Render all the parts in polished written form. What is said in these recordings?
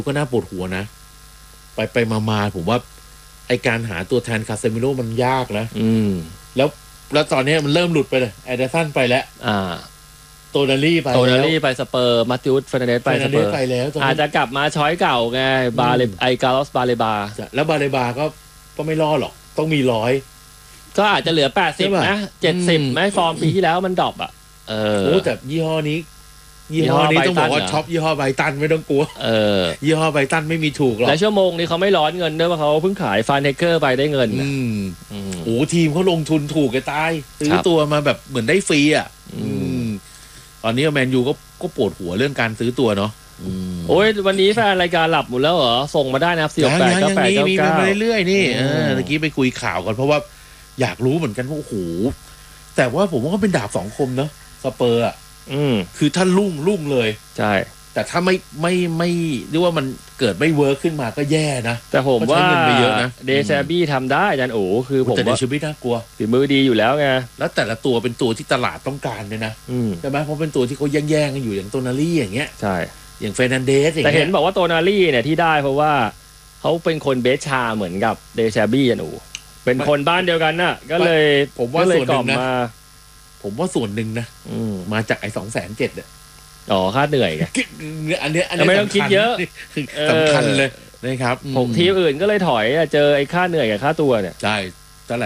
ก็น่าปวดหัวนะไปมาผมว่าไอการหาตัวแทนคาเซมิโร่มันยากนะแล้วตอนนี้มันเริ่มหลุดไปเลยแอเดอร์สันไปแล้วโตนาลี่ไปสเปอร์มาติอุสเฟร์นันเดสไปสเปอร์แล้วอาจจะกลับมาช้อยเก่าไงบาเลไอกาลอสบาเลบาแล้วบาเลบาก็ไม่รอดหรอกต้องมี100ก็อาจจะเหลือ80นะ70ไม่ฟอร์มปีที่แล้วมันดรอปโอ้แต่ยี่ห้อนี้ต้องบอกว่าช็อปยี่ห้อไบตันไม่ต้องกลัวยี่ห้อไบตันไม่มีถูกหรอกและชั่วโมงนี้เขาไม่ร้อนเงินด้วยว่าเขาเพิ่งขายฟานเทเกอร์ไปได้เงินโอ้ทีมเขาลงทุนถูกกันตายซื้อตัวมาแบบเหมือนได้ฟรีตอนนี้แมนยูก็ปวดหัวเรื่องการซื้อตัวเนาะโอ้ยวันนี้แฟนรายการหลับหมดแล้วเหรอส่งมาได้นะ4689899มีมาเรื่อยๆนี่เมื่อกี้ไปคุยข่าวก่อนเพราะว่าอยากรู้เหมือนกันว่าโอ้โหแต่ว่าผมว่าก็เป็นดาบสองคมเนาะสเปอร์คือถ้าลุ่งเลยใช่แต่ถ้าไม่เรียกว่ามันเกิดไม่เวิร์คขึ้นมาก็แย่นะแต่ผมว่าเดซาบี้ทำได้อาจารย์โอ้คือผมว่าเดซาบี้น่ากลัวฝีมือดีอยู่แล้วไงแล้วแต่ละตัวเป็นตัวที่ตลาดต้องการเลยนะใช่ไหมเพราะเป็นตัวที่เขาแย่งกันอยู่อย่างโตนาลี่อย่างเงี้ยใช่อย่างเฟร์นันเดสอย่างเงี้ยแต่เห็นบอกว่าโตนาลี่เนี่ยที่ได้เพราะว่าเขาเป็นคนเบสชาเหมือนกับเดซาบี้อาจารย์โอ้เป็นคนบ้านเดียวกันน่ะก็เลยผมว่าส่วนหนึ่งนะผมว่าส่วนหนึ่งนะมาจากไอ้207,000เนี่ยค่าเหนื่อยไงอันนี้ไม่ต้องคิดเยอะสำคัญเลยนะครับผมทีมอื่นก็เลยถอยเจอไอ้ค่าเหนื่อยกับค่าตัวเนี่ยใช่เท่าไหร่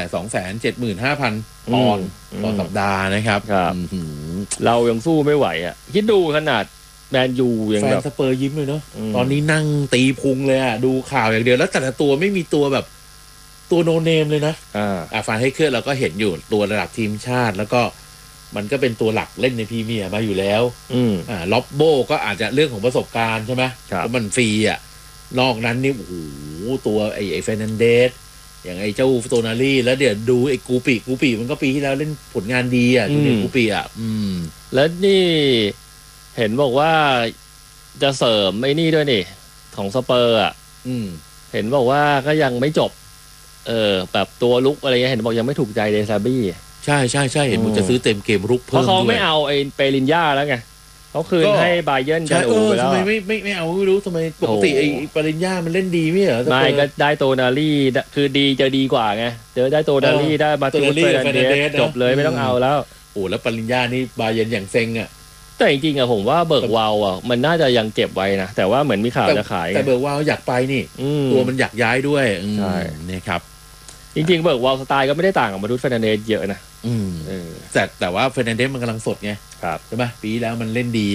275,000 ปอนด์ต่อสัปดาห์นะครับเรายังสู้ไม่ไหวคิดดูขนาดแมนยูยังแบบแฟนสเปอร์ยิ้มเลยเนาะตอนนี้นั่งตีพุงเลยดูข่าวอย่างเดียวแล้วแต่ละตัวไม่มีตัวแบบตัวโนเนมเลยนะฟานให้เคลื่อนเราก็เห็นอยู่ตัวระดับทีมชาติแล้วก็มันก็เป็นตัวหลักเล่นในพรีเมียร์มาอยู่แล้วล็อบโบก็อาจจะเรื่องของประสบการณ์ใช่ไหมเพราะมันฟรีนอกนั้นนี่โอ้โหตัวไอ้เฟร์นันเดสอย่างไอ้เจ้าโตนาลี่แล้วเดี๋ยวดูไอ้กูปีมันก็ปีที่แล้วเล่นผลงานดีดูในกูปีแล้วนี่เห็นบอกว่าจะเสริมไอ้นี่ด้วยนี่ของสเปอร์เห็นบอกว่าก็ยังไม่จบแบบตัวลุกอะไรเงี้ยเห็นบอกยังไม่ถูกใจเดซาบี้ใช่เห็นมันจะซื้อเต็มเกมรุกเพิ่มด้วยเพราะเขาไม่เอาไอ้เปรินญ่าแล้วไงเขาคืนให้บาเยิร์นกันอูไปแล้วทำไมไม่เอาไม่รู้ทำไมปกติไอ้เปรินญ่ามันเล่นดีไม่เหรอไม่ก็ได้โตนาลี่คือดีจะดีกว่าไงเจอได้โตนาลี่ได้มาตูเฟรนเดสจบเลยไม่ต้องเอาแล้วโอ้แล้วเปรินญ่านี่บาเยิร์นอย่างเซ็งแต่จริงๆผมว่าเบิร์กวาวมันน่าจะยังเก็บไว้นะแต่ว่าเหมือนมีข่าวจะขายแต่เบิร์กวาวอยากไปนี่ตัวมันอยากย้ายด้วยใช่นี่ครับจริงๆเบิร์กวาวสไตล์ก็ไม่ได้ต่างกับมาดูเฟรนเดสเยอะนะแต่ว่าเฟร์นันเดสมันกำลังสดไงใช่ไหมปีแล้วมันเล่นดี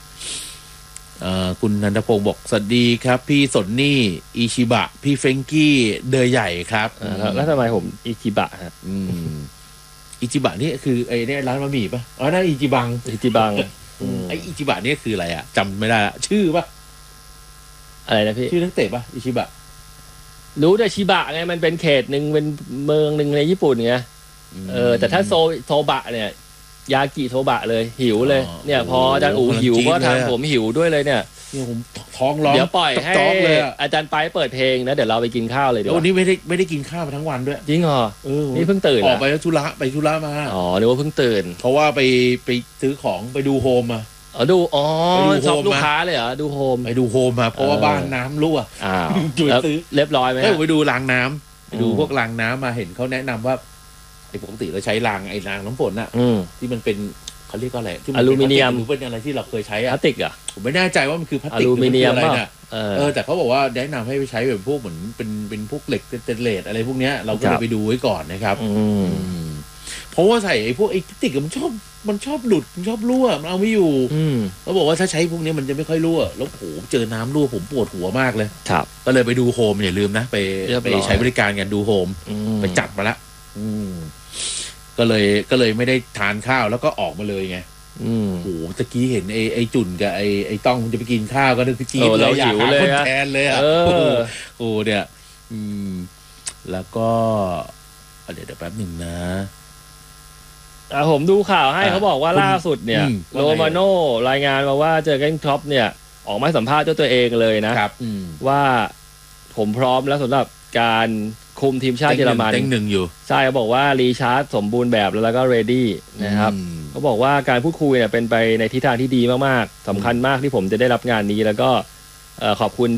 คุณนันทพงศ์บอกสวัสดีครับพี่สนนี่อิชิบะพี่เฟรงกี้เดยใหญ่ครับแล้วทำไมผมอิชิบะฮะอิจิบะนี่คือไอ้นี่ร้านบะหมี่ป่ะนั่นอิจิบังไอ้อิจิบะนี่คืออะไรจำไม่ได้ละชื่อป่ะอะไรนะพี่ชื่อนักเตะป่ะอิชิบะรู้แต่ชิบะไงมันเป็นเขตหนึ่งเป็นเมืองหนึ่งในญี่ปุ่นไงแต่ถ้าโซบะเนี่ยยากิโซบะเลยหิวเลยเนี่ยพออาจารย์อู๋หิวก็ทางผมหิวด้วยเลยเนี่ยผมท้องร้องเดี๋ยวปล่อยให้อาจารย์ไปเปิดเพลงนะเดี๋ยวเราไปกินข้าวเลยเดี๋ยววันนี้ไม่ได้กินข้าวมาทั้งวันด้วยจริงเหรอนี่เพิ่งตื่นออกไปธุระมานึกว่าเพิ่งตื่นเพราะว่าไปซื้อของไปดูโฮมมาดูชอบลูกค้าเลยเหรอดูโฮมไปดูโฮมมาเพราะว่าบ้านน้ำรั่วจุดซื้อเรียบร้อยไหมไปดูรางน้ำไปดูพวกรางน้ำมาเห็นเขาแนะนำว่าปกติเราใช้รางน้ำฝนที่มันเป็นเขาเรียกว่าอะไรที่มันอลูมิเนียมหรือเป็นอะไรที่เราเคยใช้พลาสติกผมไม่แน่ใจว่ามันคือพลาสติกหรือเป็นอะไรนะแต่เขาบอกว่าแนะนำให้ไปใช้แบบพวกเหมือนเป็นพวกเหล็กสเตนเลสอะไรพวกเนี้ยเราก็เลยไปดูไว้ก่อนนะครับเพราะว่าใส่ไอ้พวกไอ้พลาสติกมันชอบหลุดมันชอบรั่วมันเอาไม่อยู่เขาบอกว่าถ้าใช้พวกนี้มันจะไม่ค่อยรั่วแล้วโหเจอน้ำรั่วผมปวดหัวมากเลยก็เลยไปดูโฮมอย่าลืมนะไปใช้บริการกันดูโฮมไปจัดมาละก็เลยไม่ได้ทานข้าวแล้วก็ออกมาเลยไงโอ้ตะกี้เห็นไอ้จุ่นกับไอ้ต้องจะไปกินข้าวก็นึกจีบเลยอยากหาคนแทนเลยโอ้เนี่ยแล้วก็เดี๋ยวแป๊บหนึ่งนะผมดูข่าวให้เขาบอกว่าล่าสุดเนี่ยโรมาโน่รายงานมาว่าเจอเก้นคล็อปเนี่ยออกมาสัมภาษณ์ตัวเองเลยนะครับว่าผมพร้อมแล้วสำหรับการคุมทีมชาติเยอรมันเต็งหนึ่งอยู่ใช่เขาบอกว่ารีชาร์จสมบูรณ์แบบแล้วก็เรดี้นะครับเขาบอกว่าการพูดคุยเนี่ยเป็นไปในทิศทางที่ดีมากๆสำคัญมากที่ผมจะได้รับงานนี้แล้วก็ขอบคุณ